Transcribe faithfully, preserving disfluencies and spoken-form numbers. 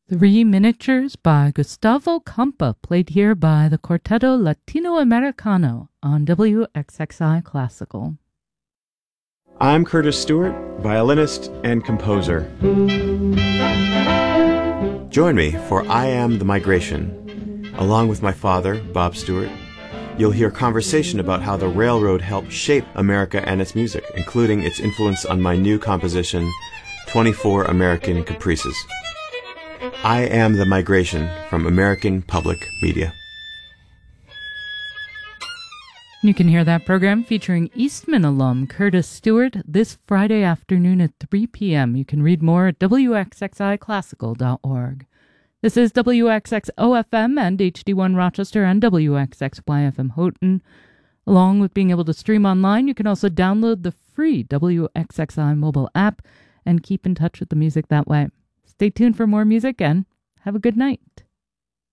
Three Miniatures by Gustavo Campa, played here by the Quarteto Latinoamericano on W X X I Classical. I'm Curtis Stewart, violinist and composer. Join me for I Am the Migration. Along with my father, Bob Stewart, you'll hear conversation about how the railroad helped shape America and its music, including its influence on my new composition, twenty-four American Caprices. I Am the Migration from American Public Media. You can hear that program featuring Eastman alum Curtis Stewart this Friday afternoon at three p.m. You can read more at W X X I classical dot org. This is W X X O F M and H D one Rochester and W X X Y F M Houghton. Along with being able to stream online, you can also download the free W X X I mobile app and keep in touch with the music that way. Stay tuned for more music and have a good night.